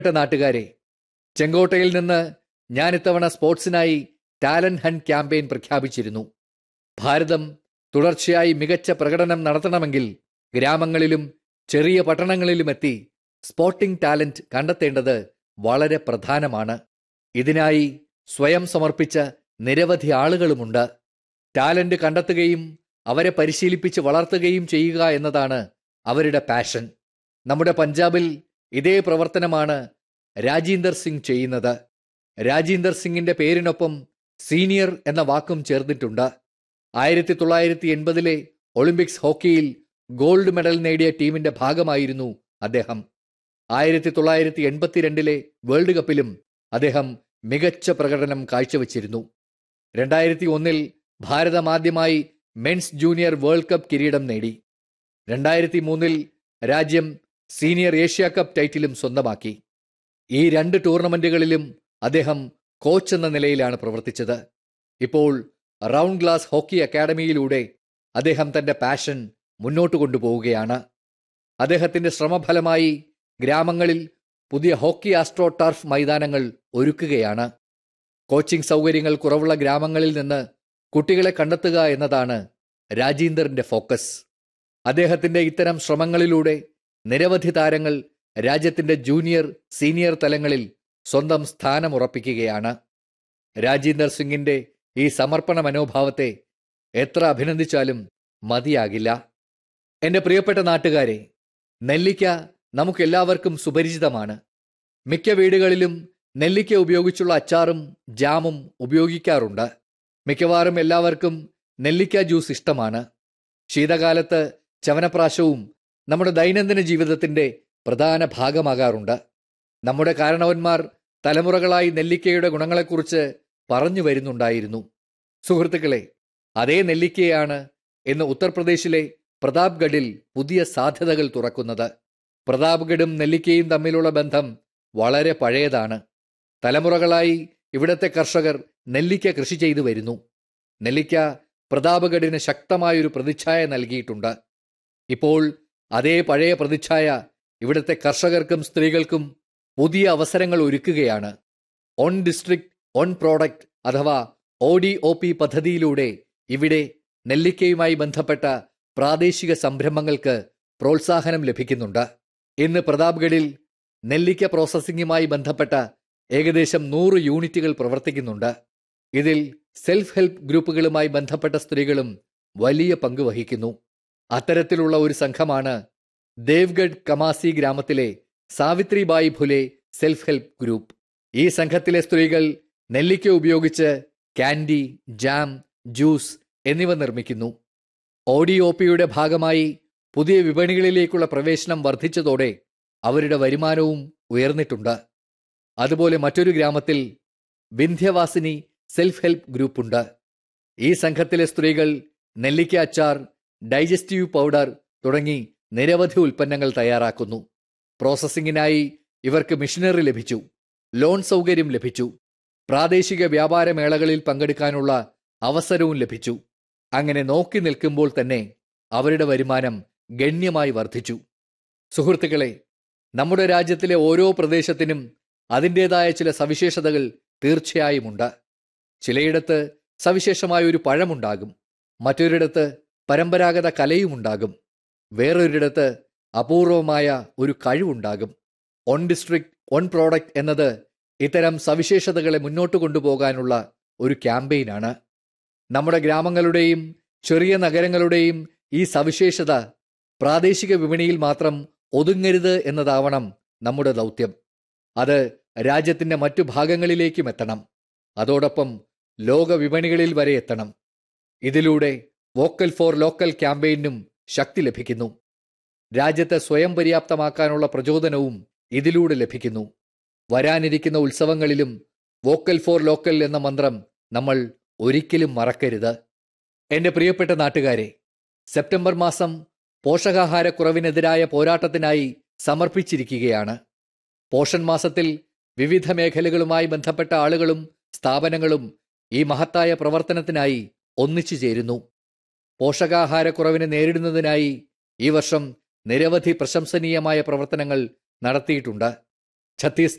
നാട്ടുകാരെ, ചെങ്കോട്ടയിൽ നിന്ന് ഞാൻ ഇത്തവണ സ്പോർട്സിനായി ടാലന്റ് ഹണ്ട് ക്യാമ്പയിൻ പ്രഖ്യാപിച്ചിരുന്നു. ഭാരതം തുടർച്ചയായി മികച്ച പ്രകടനം നടത്തണമെങ്കിൽ ഗ്രാമങ്ങളിലും ചെറിയ പട്ടണങ്ങളിലുമെത്തി സ്പോർട്ടിംഗ് ടാലന്റ് കണ്ടെത്തേണ്ടത് വളരെ പ്രധാനമാണ്. ഇതിനായി സ്വയം സമർപ്പിച്ച നിരവധി ആളുകളുമുണ്ട്. ടാലന്റ് കണ്ടെത്തുകയും അവരെ പരിശീലിപ്പിച്ച് വളർത്തുകയും ചെയ്യുക എന്നതാണ് അവരുടെ പാഷൻ. നമ്മുടെ പഞ്ചാബിൽ ഇതേ പ്രവർത്തനമാണ് രാജീന്ദർ സിംഗ് ചെയ്യുന്നത്. രാജീന്ദർ സിംഗിന്റെ പേരിനൊപ്പം സീനിയർ എന്ന വാക്കും ചേർന്നിട്ടുണ്ട്. 1980 ഒളിമ്പിക്സ് ഹോക്കിയിൽ ഗോൾഡ് മെഡൽ നേടിയ ടീമിന്റെ ഭാഗമായിരുന്നു അദ്ദേഹം. 1982 വേൾഡ് കപ്പിലും അദ്ദേഹം മികച്ച പ്രകടനം കാഴ്ചവെച്ചിരുന്നു. 2001 ഭാരതം ആദ്യമായി മെൻസ് ജൂനിയർ വേൾഡ് കപ്പ് കിരീടം നേടി. 2003 രാജ്യം സീനിയർ ഏഷ്യ കപ്പ് ടൈറ്റിലും സ്വന്തമാക്കി. ഈ 2 ടൂർണമെന്റുകളിലും അദ്ദേഹം കോച്ച് എന്ന നിലയിലാണ് പ്രവർത്തിച്ചത്. ഇപ്പോൾ റൗണ്ട് ഗ്ലാസ് ഹോക്കി അക്കാഡമിയിലൂടെ അദ്ദേഹം തന്റെ പാഷൻ മുന്നോട്ട് കൊണ്ടുപോവുകയാണ്. അദ്ദേഹത്തിന്റെ ശ്രമഫലമായി ഗ്രാമങ്ങളിൽ പുതിയ ഹോക്കി ആസ്ട്രോ ടർഫ് മൈതാനങ്ങൾ ഒരുക്കുകയാണ്. കോച്ചിംഗ് സൗകര്യങ്ങൾ കുറവുള്ള ഗ്രാമങ്ങളിൽ നിന്ന് കുട്ടികളെ കണ്ടെത്തുക എന്നതാണ് രാജീന്ദറിന്റെ ഫോക്കസ്. അദ്ദേഹത്തിന്റെ ഇത്തരം ശ്രമങ്ങളിലൂടെ നിരവധി താരങ്ങൾ രാജ്യത്തിന്റെ ജൂനിയർ സീനിയർ തലങ്ങളിൽ സ്വന്തം സ്ഥാനമുറപ്പിക്കുകയാണ്. രാജീന്ദർ സിംഗിന്റെ ഈ സമർപ്പണ മനോഭാവത്തെ എത്ര അഭിനന്ദിച്ചാലും മതിയാകില്ല. എന്റെ പ്രിയപ്പെട്ട നാട്ടുകാരെ, നെല്ലിക്ക നമുക്കെല്ലാവർക്കും സുപരിചിതമാണ്. മിക്ക വീടുകളിലും നെല്ലിക്ക ഉപയോഗിച്ചുള്ള അച്ചാറും ജാമും ഉപയോഗിക്കാറുണ്ട്. മിക്കവാറും എല്ലാവർക്കും നെല്ലിക്ക ജ്യൂസ് ഇഷ്ടമാണ്. ശീതകാലത്ത് ചവനപ്രാശവും നമ്മുടെ ദൈനംദിന ജീവിതത്തിന്റെ പ്രധാന ഭാഗമാകാറുണ്ട്. നമ്മുടെ കാരണവന്മാർ തലമുറകളായി നെല്ലിക്കയുടെ ഗുണങ്ങളെക്കുറിച്ച് പറഞ്ഞു വരുന്നുണ്ടായിരുന്നു. സുഹൃത്തുക്കളെ, അതേ നെല്ലിക്കയാണ് ഇന്ന് ഉത്തർപ്രദേശിലെ പ്രതാപ്ഗഡിൽ പുതിയ സാധ്യതകൾ തുറക്കുന്നത്. പ്രതാപ്ഗഡും നെല്ലിക്കയും തമ്മിലുള്ള ബന്ധം വളരെ പഴയതാണ്. തലമുറകളായി ഇവിടത്തെ കർഷകർ നെല്ലിക്ക കൃഷി ചെയ്തു വരുന്നു. നെല്ലിക്ക പ്രതാപ്ഗഡിന് ശക്തമായൊരു പ്രതിച്ഛായ നൽകിയിട്ടുണ്ട്. ഇപ്പോൾ അതേ പഴയ പ്രതിച്ഛായ ഇവിടുത്തെ കർഷകർക്കും സ്ത്രീകൾക്കും പുതിയ അവസരങ്ങൾ ഒരുക്കുകയാണ്. ഓൺ ഡിസ്ട്രിക്ട് ഓൺ പ്രോഡക്റ്റ് അഥവാ ODOP പദ്ധതിയിലൂടെ ഇവിടെ നെല്ലിക്കയുമായി ബന്ധപ്പെട്ട പ്രാദേശിക സംരംഭങ്ങൾക്ക് പ്രോത്സാഹനം ലഭിക്കുന്നുണ്ട്. ഇന്ന് പ്രതാപ്ഗഡിൽ നെല്ലിക്ക പ്രോസസ്സിംഗുമായി ബന്ധപ്പെട്ട ഏകദേശം 100 യൂണിറ്റുകൾ പ്രവർത്തിക്കുന്നുണ്ട്. ഇതിൽ സെൽഫ് ഹെൽപ്പ് ഗ്രൂപ്പുകളുമായി ബന്ധപ്പെട്ട സ്ത്രീകളും വലിയ പങ്ക് വഹിക്കുന്നു. അത്തരത്തിലുള്ള ഒരു സംഘമാണ് ദേവ്ഗഡ് കമാസി ഗ്രാമത്തിലെ Savitribai Phule self help group. ഈ സംഘത്തിലെ സ്ത്രീകൾ നെല്ലിക്ക ഉപയോഗിച്ച് കാൻഡി, ജാം, ജ്യൂസ് എന്നിവ നിർമ്മിക്കുന്നു. ODOPയുടെ ഭാഗമായി പുതിയ വിപണികളിലേക്കുള്ള പ്രവേശനം വർദ്ധിച്ചതോടെ അവരുടെ വരുമാനവും ഉയർന്നിട്ടുണ്ട്. അതുപോലെ മറ്റൊരു ഗ്രാമത്തിൽ വിന്ധ്യവാസിനി സെൽഫ് ഹെൽപ്പ് ഗ്രൂപ്പുണ്ട്. ഈ സംഘത്തിലെ സ്ത്രീകൾ നെല്ലിക്ക അച്ചാർ, ഡൈജസ്റ്റീവ് പൗഡർ തുടങ്ങി നിരവധി ഉൽപ്പന്നങ്ങൾ തയ്യാറാക്കുന്നു. പ്രോസസ്സിംഗിനായി ഇവർക്ക് മിഷനറി ലഭിച്ചു, ലോൺ സൗകര്യം ലഭിച്ചു, പ്രാദേശിക വ്യാപാര മേളകളിൽ പങ്കെടുക്കാനുള്ള അവസരവും ലഭിച്ചു. അങ്ങനെ നോക്കി നിൽക്കുമ്പോൾ തന്നെ അവരുടെ വരുമാനം ഗണ്യമായി വർദ്ധിച്ചു. സുഹൃത്തുക്കളെ, നമ്മുടെ രാജ്യത്തിലെ ഓരോ പ്രദേശത്തിനും അതിൻ്റെതായ ചില സവിശേഷതകൾ തീർച്ചയായുമുണ്ട്. ചിലയിടത്ത് സവിശേഷമായ ഒരു പഴമുണ്ടാകും, മറ്റൊരിടത്ത് പരമ്പരാഗത കലയുമുണ്ടാകും, വേറൊരിടത്ത് അപൂർവമായ ഒരു കഴിവുണ്ടാകും. ഓൺ ഡിസ്ട്രിക്ട് ഓൺ പ്രോഡക്റ്റ് എന്നത് ഇത്തരം സവിശേഷതകളെ മുന്നോട്ട് കൊണ്ടുപോകാനുള്ള ഒരു ക്യാമ്പയിനാണ്. നമ്മുടെ ഗ്രാമങ്ങളുടെയും ചെറിയ നഗരങ്ങളുടെയും ഈ സവിശേഷത പ്രാദേശിക വിപണിയിൽ മാത്രം ഒതുങ്ങരുത് എന്നതാവണം നമ്മുടെ ദൗത്യം. അത് രാജ്യത്തിന്റെ മറ്റു ഭാഗങ്ങളിലേക്കും എത്തണം. അതോടൊപ്പം ലോക വിപണികളിൽ വരെ എത്തണം. ഇതിലൂടെ വോക്കൽ ഫോർ ലോക്കൽ ക്യാമ്പയിനും ശക്തി ലഭിക്കുന്നു. രാജ്യത്തെ സ്വയം പര്യാപ്തമാക്കാനുള്ള പ്രചോദനവും ഇതിലൂടെ ലഭിക്കുന്നു. വരാനിരിക്കുന്ന ഉത്സവങ്ങളിലും വോക്കൽ ഫോർ ലോക്കൽ എന്ന മന്ത്രം നമ്മൾ ഒരിക്കലും മറക്കരുത്. എന്റെ പ്രിയപ്പെട്ട നാട്ടുകാരെ, സെപ്റ്റംബർ മാസം പോഷകാഹാരക്കുറവിനെതിരായ പോരാട്ടത്തിനായി സമർപ്പിച്ചിരിക്കുകയാണ്. പോഷൺ മാസത്തിൽ വിവിധ മേഖലകളുമായി ബന്ധപ്പെട്ട ആളുകളും സ്ഥാപനങ്ങളും ഈ മഹത്തായ പ്രവർത്തനത്തിനായി ഒന്നിച്ചു ചേരുന്നു. പോഷകാഹാരക്കുറവിനെ നേരിടുന്നതിനായി ഈ വർഷം നിരവധി പ്രശംസനീയമായ പ്രവർത്തനങ്ങൾ നടത്തിയിട്ടുണ്ട്. ഛത്തീസ്ഗഡ്